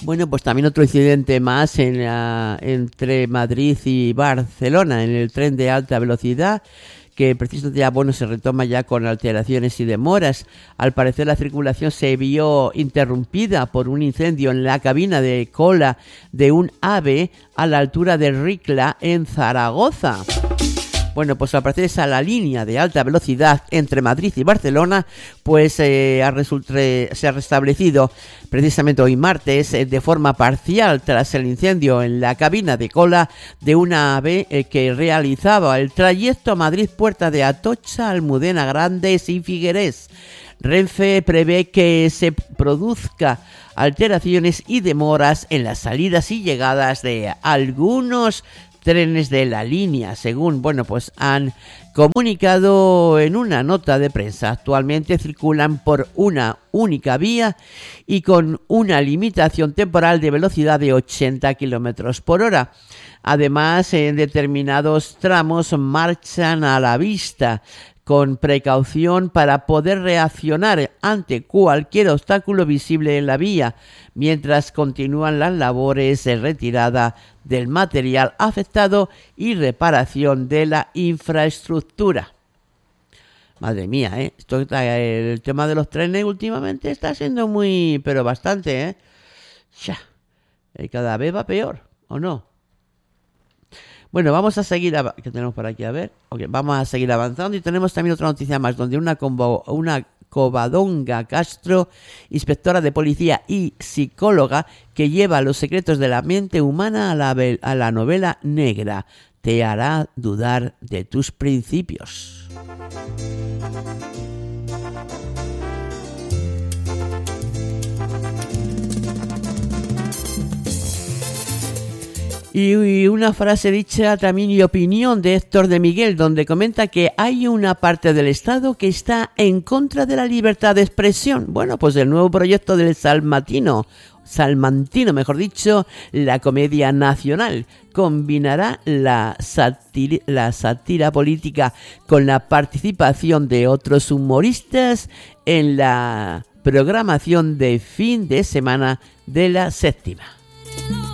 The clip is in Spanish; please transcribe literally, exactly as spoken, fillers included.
Bueno, pues también otro incidente más en la, entre Madrid y Barcelona, en el tren de alta velocidad, que precisamente ya bueno se retoma ya con alteraciones y demoras. Al parecer la circulación se vio interrumpida por un incendio en la cabina de cola de un AVE a la altura de Ricla en Zaragoza. Bueno, pues al parecer esa la línea de alta velocidad entre Madrid y Barcelona, pues eh, ha resultre, se ha restablecido precisamente hoy martes eh, de forma parcial tras el incendio en la cabina de cola de una AVE eh, que realizaba el trayecto Madrid-Puerta de Atocha, Almudena Grandes y Figueres. Renfe prevé que se produzca alteraciones y demoras en las salidas y llegadas de algunos trenes de la línea, según bueno pues han comunicado en una nota de prensa. Actualmente circulan por una única vía y con una limitación temporal de velocidad de ochenta kilómetros por hora. Además, en determinados tramos marchan a la vista con precaución para poder reaccionar ante cualquier obstáculo visible en la vía, mientras continúan las labores de retirada del material afectado y reparación de la infraestructura. Madre mía, ¿eh? Esto está, el tema de los trenes últimamente está siendo muy, pero bastante, ¿eh? Ya, cada vez va peor, ¿o no? Bueno, vamos a seguir, ¿qué tenemos por aquí? A ver, okay, vamos a seguir avanzando y tenemos también otra noticia más, donde una, combo, una Covadonga Castro, inspectora de policía y psicóloga que lleva los secretos de la mente humana a la, a la novela negra, te hará dudar de tus principios. Y una frase dicha también y opinión de Héctor de Miguel, donde comenta que hay una parte del Estado que está en contra de la libertad de expresión. Bueno, pues el nuevo proyecto del Salmantino, Salmantino, mejor dicho, la comedia nacional, combinará la sátira, la sátira política con la participación de otros humoristas en la programación de fin de semana de la séptima.